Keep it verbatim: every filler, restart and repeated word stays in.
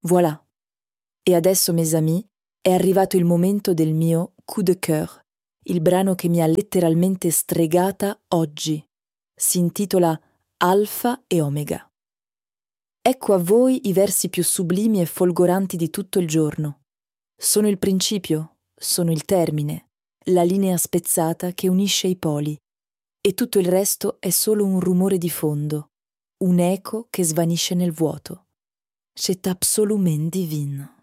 Voilà. E adesso, mes amis, è arrivato il momento del mio coup de cœur, il brano che mi ha letteralmente stregata oggi. Si intitola Alfa e Omega. Ecco a voi i versi più sublimi e folgoranti di tutto il giorno. Sono il principio, sono il termine, la linea spezzata che unisce i poli, e tutto il resto è solo un rumore di fondo, un eco che svanisce nel vuoto. C'est absolument divin.